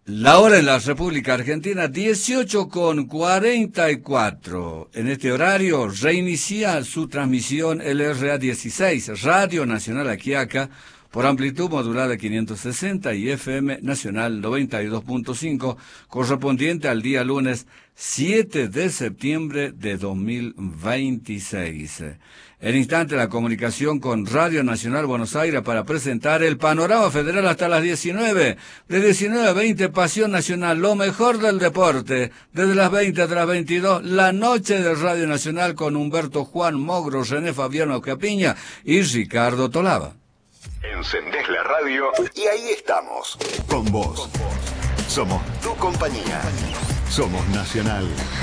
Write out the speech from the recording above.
La hora en la República Argentina, 18:44. En este horario reinicia su transmisión LRA 16, Radio Nacional Aquiaca, por amplitud modulada 560 y FM Nacional 92.5, correspondiente al día lunes 7 de septiembre de 2026. En instante la comunicación con Radio Nacional Buenos Aires para presentar el panorama federal hasta las 19. De 19 a 20, Pasión Nacional, lo mejor del deporte. Desde las 20 hasta las 22, la noche de Radio Nacional con Humberto Juan Mogro, René Fabiano Capiña y Ricardo Tolaba. Encendés la radio y ahí estamos, con vos. Somos tu compañía. Somos Nacional.